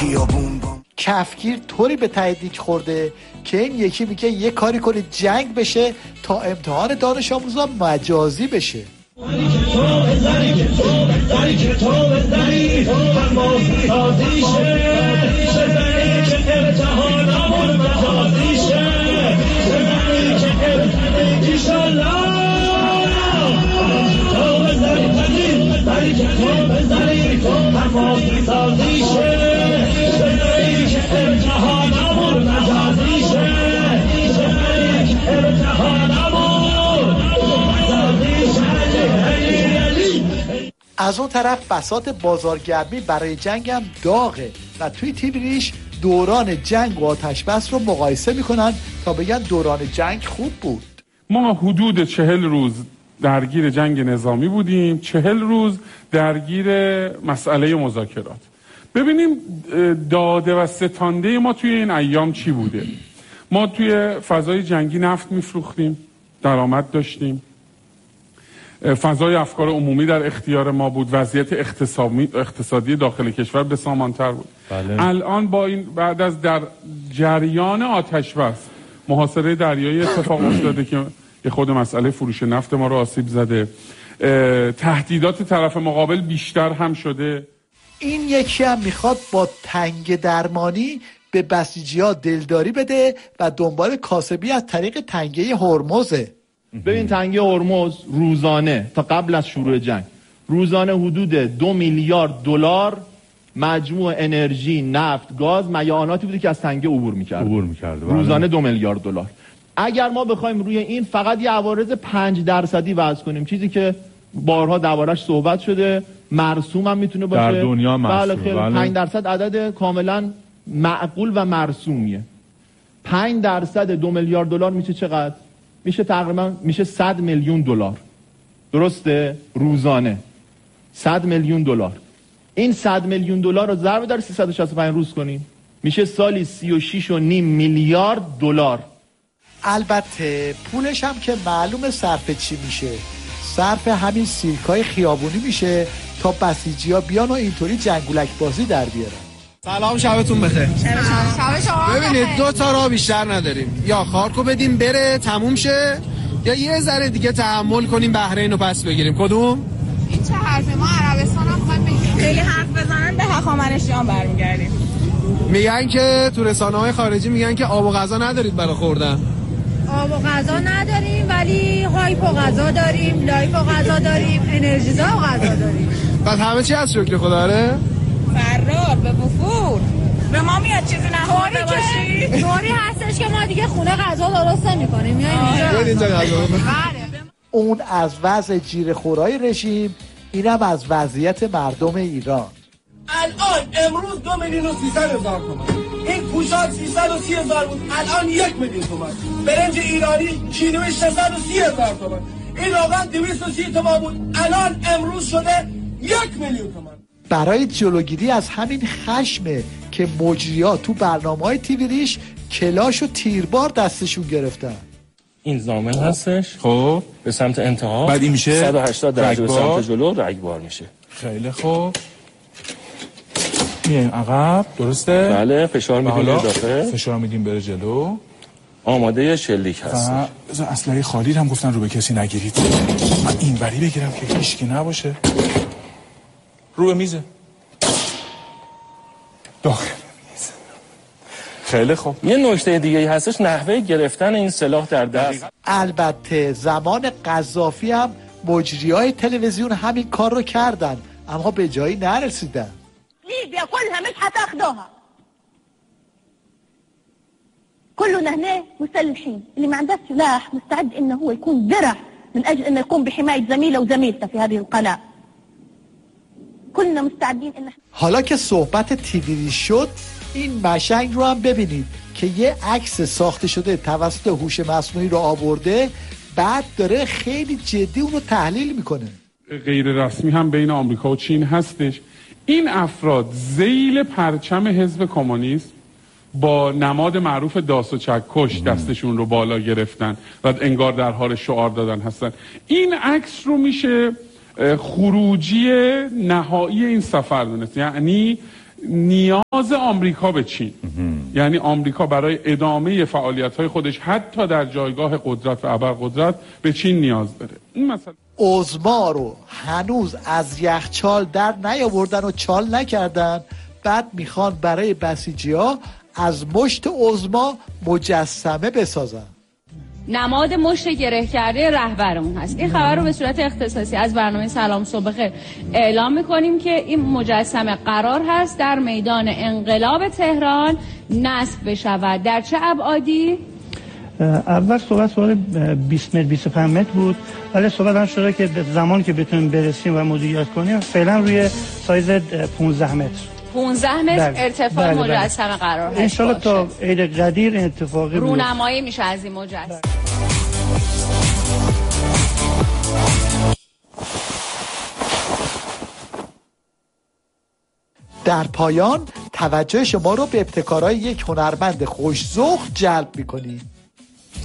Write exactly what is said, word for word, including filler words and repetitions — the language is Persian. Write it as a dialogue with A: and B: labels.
A: خیابون.
B: کفگیر طوری به تهدید خورده که این یکی میگه یه کاری کنید جنگ بشه تا امتحان دانش آموزا مجازی بشه. از اون طرف بساط بازارگرمی برای جنگ هم داغه و توی تیویریش دوران جنگ و آتش بس رو مقایسه میکنن تا بگن دوران جنگ خوب بود.
C: ما حدود چهل روز درگیر جنگ نظامی بودیم، چهل روز درگیر مسئله مذاکرات. ببینیم داده و ستانده ما توی این ایام چی بوده. ما توی فضای جنگی نفت میفروختیم، درآمد داشتیم، فضای افکار عمومی در اختیار ما بود، وضعیت اقتصادی اقتصادی داخل کشور بسامان‌تر بود. بله. الان با این بعد از در جریان آتش بس محاصره دریایی اتفاق افتاده که خود مسئله فروش نفت ما رو آسیب زده، تهدیدات طرف مقابل بیشتر هم شده.
B: این یکی هم میخواد با تنگ درمانی به بسیجی‌ها دلداری بده و دنبال کاسبی از طریق تنگه هرمزه.
D: ببین تنگه هرمز روزانه تا قبل از شروع جنگ روزانه حدود دو میلیارد دلار مجموع انرژی، نفت، گاز، میعاناتی بوده که از تنگه عبور میکرد. عبور میکرد. روزانه دو میلیارد دلار. اگر ما بخوایم روی این فقط یه عوارض پنج درصدی وضع کنیم، چیزی که بارها دربارش صحبت شده، مرسوم هم میتونه باشه
E: در دنیا مرسوم.
D: بله خیلی بله. پنج درصد عدد کاملا معقول و مرسومیه. پنج درصد دو میلیارد دلار میشه چقدر؟ میشه تقریبا میشه صد میلیون دلار. درسته؟ روزانه صد میلیون دلار. این صد میلیون دلار رو ضرب در سیصد و شصت و پنج روز کنیم میشه سالی سی و شش و نیم میلیارد دلار.
B: البته پولش هم که معلومه صرف چی میشه. صرف همین سیرکای خیابونی میشه تا بسیجی‌ها بیان و اینطوری جنگولک بازی در بیارن.
F: سلام، شبتون بخیر.
G: شب شما
F: ببینید دو تا راه بیشتر نداریم، یا خارکو بدیم بره تموم شه یا یه ذره دیگه تحمل کنیم بحرین رو پس بگیریم. کدوم؟
G: این چه حرفه؟ ما عربستان هم خواهیم بگیریم. خیلی حرف بزنن به هخامنشیان برمیگردیم.
F: میگن که تو رسانه‌های خارجی میگن که آب و غذا ندارید برای خوردن.
G: آب و غذا نداریم ولی هایپ و غذا داریم، لایف و غذا داریم، انرژیزا و غذا داریم.
F: پس همه چی از شکر خدا ره؟
G: فرار به وفور. به ما میاد چیزی نخورده باشی؟ طوری هستش که ما دیگه خونه غذا درست نمی‌کنیم. میایم اینجا
F: غذا.
B: اون از وضع جیره‌خورای رژیم، اینم از وضعیت مردم ایران.
H: الان امروز دو میلیون و سیصد هزار تومان. این پوشاک سیصد و سی هزار بود، الان یک میلیون تومان. برنج ایرانی کیلویش سیصد و سی هزار تومان. این روغن دویست و سی تومان بود، الان امروز شده یک میلیون تومان.
B: برای جلوگیری از همین خشمه که مجری‌ها تو برنامه‌های تیویریش کلاش و تیربار دستشون گرفتن.
I: این زامن هستش،
E: خب
I: به سمت انتها،
E: بعد این میشه
I: صد و هشتاد درجه به سمت جلو رگبار میشه.
E: خیلی خوب، میایم عقب، درسته؟
I: بله، فشار میدیم اضافه،
E: فشار میدیم بره جلو.
I: آماده شلیک هستش.
E: بذار اسلحه خالی هم گفتن رو به کسی نگیرید. من این بری بگیرم که هیچکی نباشه. رو به میزه، داخل میز. خیلی خوب.
I: یه نکته دیگه هستش، نحوه گرفتن این سلاح در دست.
B: البته زمان قذافی هم مجریای تلویزیون همین کار رو کردن اما به جایی نرسیدن.
J: ليبيا كلها مش هتاخدوها. كلنا هنا مسلحين، اللي ما عندهش سلاح مستعد انه هو يكون درع من اجل انه يقوم بحماية زميله وزميلته في هذه القناة. كلنا مستعدين ان
B: حالا که صحبت تیویری شد، این مشنگ رو هم ببینید که یه عکس ساخته شده توسط هوش مصنوعی رو آورده، بعد داره خیلی جدی اون رو تحلیل میکنه.
C: غیر رسمی هم بین آمریکا و چین هستش. این افراد ذیل پرچم حزب کمونیست با نماد معروف داس و چکش دستشون رو بالا گرفتن و انگار در حال شعار دادن هستن. این عکس رو میشه خروجی نهایی این سفر دونست، یعنی نیاز نیاز آمریکا به چین، یعنی آمریکا برای ادامه فعالیت‌های خودش حتی در جایگاه قدرت و ابرقدرت به چین نیاز داره. این مثلا
B: عظما رو هنوز از یخچال در نیاوردن و چال نکردن، بعد میخوان برای بسیجی‌ها از مشت عظما مجسمه بسازن.
A: نماد مشت گره کرده رهبرمون هست. این خبر رو به صورت اختصاصی از برنامه سلام صبح خیر اعلام میکنیم که این مجسمه قرار هست در میدان انقلاب تهران نصب بشود. در چه ابعادی؟
K: اول صحبت سوال بیست متر بیست و پنج متر بود، ولی صحبت هم شده که زمان که بتونیم برسیم و مدیریت کنیم فعلا روی سایز پانزده متر
A: پانزده متر ارتفاع مجسمه قرار هست.
K: انشالله تا عید قدیر این اتفاقی
A: رونمایی میشه از این مجسمه.
B: در پایان توجه شما رو به ابتکارهای یک هنرمند خوش‌ذوق جلب می‌کنیم.